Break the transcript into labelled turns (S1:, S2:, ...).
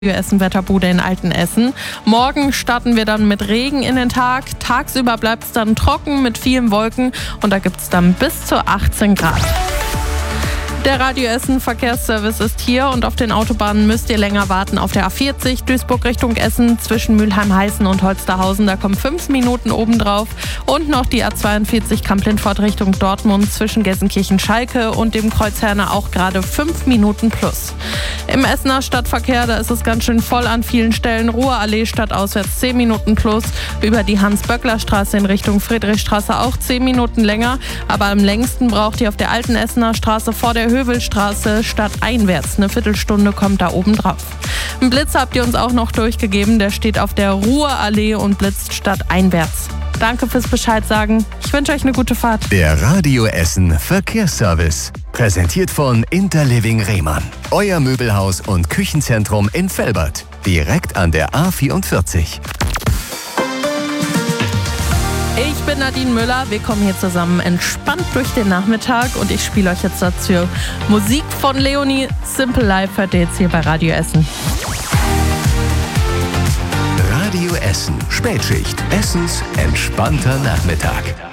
S1: Essen-Wetterbude in Altenessen. Morgen starten wir dann mit Regen in den Tag. Tagsüber bleibt es dann trocken mit vielen Wolken und da gibt es dann bis zu 18 Grad. Der Radio Essen Verkehrsservice ist hier und auf den Autobahnen müsst ihr länger warten. Auf der A40 Duisburg Richtung Essen zwischen Mülheim-Heißen und Holsterhausen, da kommen 5 Minuten obendrauf. Und noch die A42 Kamp-Lintfort Richtung Dortmund zwischen Gelsenkirchen-Schalke und dem Kreuz Herne auch gerade 5 Minuten plus. Im Essener Stadtverkehr, da ist es ganz schön voll an vielen Stellen. Ruhrallee stadtauswärts 10 Minuten plus. Über die Hans-Böckler-Straße in Richtung Friedrichstraße auch 10 Minuten länger. Aber am längsten braucht ihr auf der alten Essener Straße vor der Hövelstraße stadteinwärts. Eine Viertelstunde kommt da oben drauf. Einen Blitz habt ihr uns auch noch durchgegeben. Der steht auf der Ruhrallee und blitzt stadteinwärts. Danke fürs Bescheid sagen. Ich wünsche euch eine gute Fahrt.
S2: Der Radio Essen Verkehrsservice. Präsentiert von Interliving Rehmann. Euer Möbelhaus und Küchenzentrum in Velbert. Direkt an der A44.
S1: Ich bin Nadine Müller. Wir kommen hier zusammen entspannt durch den Nachmittag und ich spiele euch jetzt dazu Musik von Leonie. Simple Life hört ihr jetzt hier bei Radio Essen.
S2: Radio Essen. Spätschicht. Essens entspannter Nachmittag.